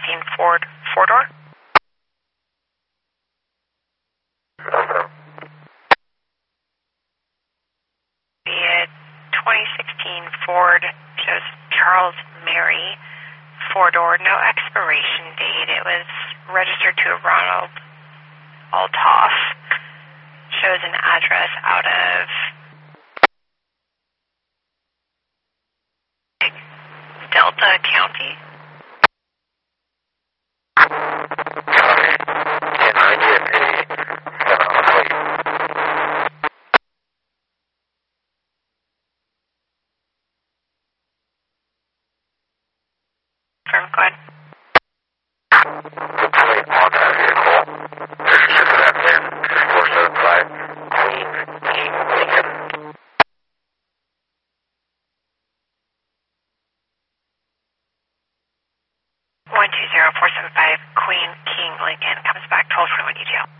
Ford four-door. The 2016 Ford shows Charles Mary, four-door, no expiration date. It was registered to Ronald Altoff. Shows an address out of Delta County. Can I get a 7 plate? Go ahead. The plate on that vehicle, there's just that VIN, 475 Queen King Lincoln. 120475 Queen King Lincoln comes back 1221 detail.